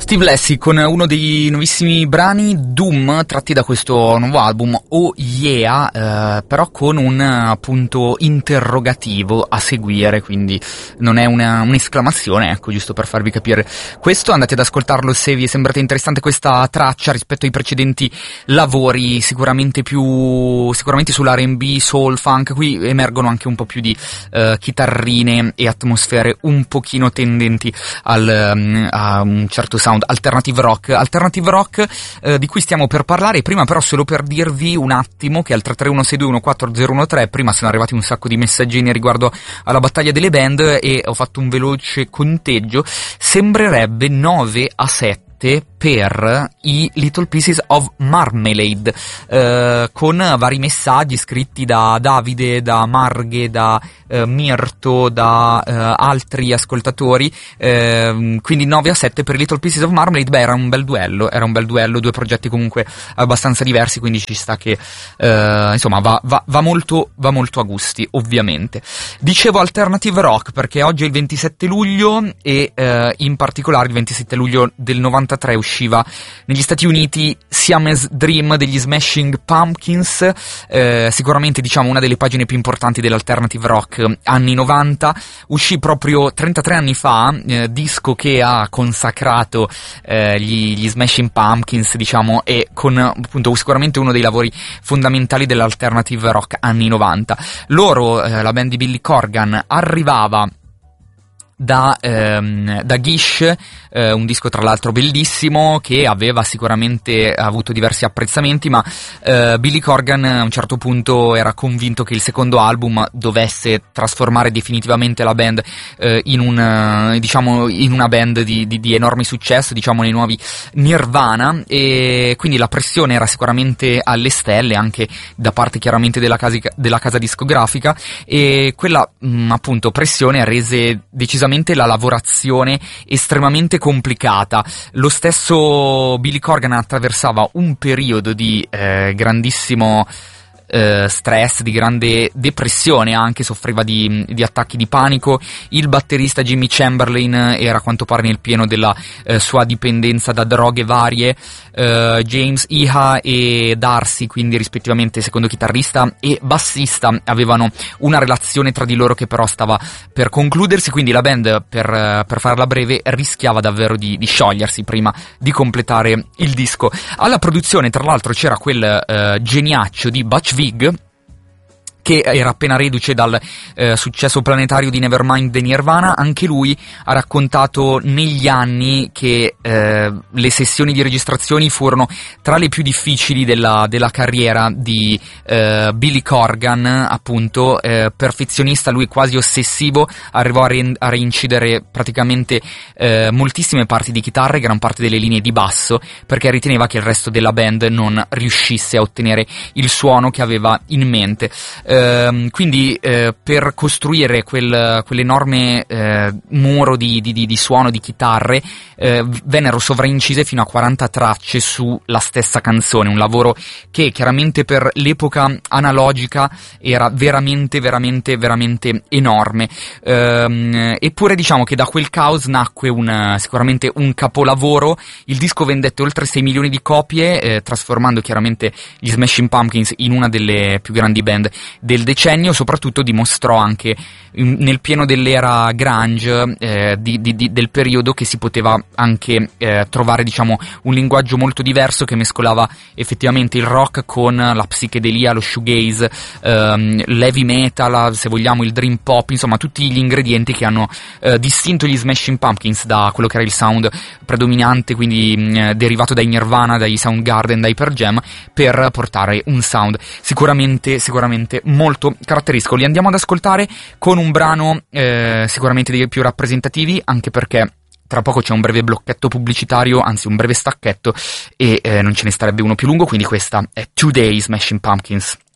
Steve Lacy con uno dei nuovissimi brani Doom tratti da questo nuovo album Oh Yeah, però con un punto interrogativo a seguire, quindi non è un'esclamazione, ecco, giusto per farvi capire questo. Andate ad ascoltarlo se vi è sembrata interessante questa traccia rispetto ai precedenti lavori, sicuramente sull'R&B, soul, funk. Qui emergono anche un po' più di chitarrine e atmosfere un pochino tendenti a un certo sound alternative rock di cui stiamo per parlare. Prima però, solo per dirvi un attimo che al 33162140013 prima sono arrivati un sacco di messaggini riguardo alla battaglia delle band e ho fatto un veloce conteggio. Sembrerebbe 9-7 per i Little Pieces of Marmalade, con vari messaggi scritti da Davide, da Marghe, da Mirto, da altri ascoltatori, quindi 9-7 per i Little Pieces of Marmalade. Beh, era un bel duello, due progetti comunque abbastanza diversi, quindi ci sta che insomma va molto a gusti, ovviamente. Dicevo alternative rock perché oggi è il 27 luglio e in particolare il 27 luglio del 93 usciva negli Stati Uniti Siamese Dream degli Smashing Pumpkins, sicuramente diciamo una delle pagine più importanti dell'alternative rock anni 90. Uscì proprio 33 anni fa, disco che ha consacrato gli Smashing Pumpkins, diciamo, e con appunto sicuramente uno dei lavori fondamentali dell'alternative rock anni 90. Loro, la band di Billy Corgan, arrivava da Gish, un disco tra l'altro bellissimo che aveva sicuramente avuto diversi apprezzamenti, ma Billy Corgan a un certo punto era convinto che il secondo album dovesse trasformare definitivamente la band in una band di enorme successo, diciamo nei nuovi Nirvana, e quindi la pressione era sicuramente alle stelle anche da parte chiaramente della casa discografica, e quella appunto pressione rese decisamente la lavorazione estremamente complicata. Lo stesso Billy Corgan attraversava un periodo di grandissimo stress, di grande depressione, anche soffriva di attacchi di panico. Il batterista Jimmy Chamberlain era a quanto pare nel pieno della sua dipendenza da droghe varie. James Iha e Darcy, quindi rispettivamente secondo chitarrista e bassista, avevano una relazione tra di loro che però stava per concludersi, quindi la band, per farla breve, rischiava davvero di sciogliersi prima di completare il disco. Alla produzione tra l'altro c'era quel geniaccio di Butch Vig, che era appena reduce dal successo planetario di Nevermind the Nirvana. Anche lui ha raccontato negli anni che le sessioni di registrazioni furono tra le più difficili della carriera di Billy Corgan, appunto. Perfezionista, lui quasi ossessivo, arrivò a reincidere praticamente moltissime parti di chitarra e gran parte delle linee di basso, perché riteneva che il resto della band non riuscisse a ottenere il suono che aveva in mente. Quindi per costruire quell'enorme muro di suono di chitarre vennero sovraincise fino a 40 tracce sulla stessa canzone, un lavoro che chiaramente per l'epoca analogica era veramente enorme, eppure diciamo che da quel caos nacque sicuramente un capolavoro. Il disco vendette oltre 6 milioni di copie, trasformando chiaramente gli Smashing Pumpkins in una delle più grandi band del decennio. Soprattutto dimostrò anche nel pieno dell'era grunge del periodo che si poteva anche trovare, diciamo, un linguaggio molto diverso che mescolava effettivamente il rock con la psichedelia, lo shoegaze, l'heavy metal, se vogliamo il dream pop, insomma tutti gli ingredienti che hanno distinto gli Smashing Pumpkins da quello che era il sound predominante, quindi derivato dai Nirvana, dai Soundgarden, dai Pearl Jam, per portare un sound sicuramente molto caratteristico. Li andiamo ad ascoltare con un brano sicuramente dei più rappresentativi, anche perché tra poco c'è un breve blocchetto pubblicitario, anzi un breve stacchetto, e non ce ne starebbe uno più lungo, quindi questa è Today Smashing Pumpkins.